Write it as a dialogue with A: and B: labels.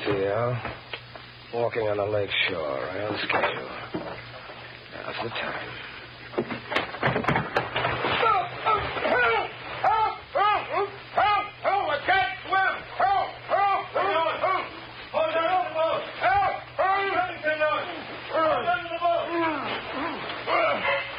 A: Yeah. Walking on the lake shore, right on schedule. Now's the time.